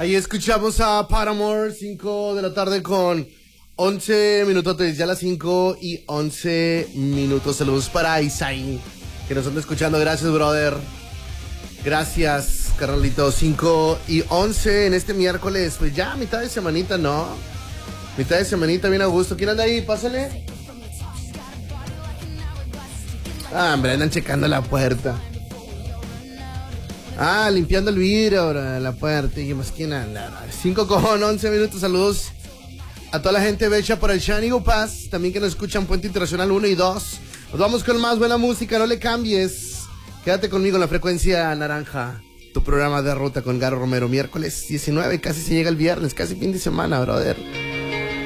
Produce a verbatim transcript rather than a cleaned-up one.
Ahí escuchamos a Paramore, cinco de la tarde con once minutotes, ya las cinco y once minutos. Saludos para Isaí, que nos anda escuchando. Gracias, brother. Gracias, carnalito. cinco y once en este miércoles. Pues ya, mitad de semanita, ¿no? Mitad de semanita, bien a gusto. ¿Quién anda ahí? Pásale. Ah, hombre, andan checando la puerta. Ah, limpiando el vidrio, bro, la puerta. ¿Y más quién anda? cinco con once minutos. Saludos a toda la gente bella por el Shanigo Pass. También que nos escuchan Puente Internacional uno y dos. Nos vamos con más buena música, no le cambies. Quédate conmigo en la frecuencia naranja. Tu programa de ruta con Garo Romero. Miércoles diecinueve, casi se llega el viernes, casi fin de semana, brother.